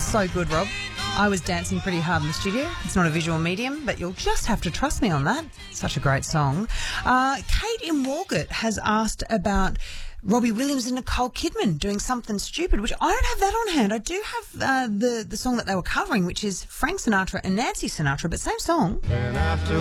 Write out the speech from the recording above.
So good, Rob. I was dancing pretty hard in the studio. It's not a visual medium, but you'll just have to trust me on that. Such a great song. Kate in Walgett has asked about Robbie Williams and Nicole Kidman doing Something Stupid, which I don't have that on hand. I do have the song that they were covering, which is Frank Sinatra and Nancy Sinatra, but same song.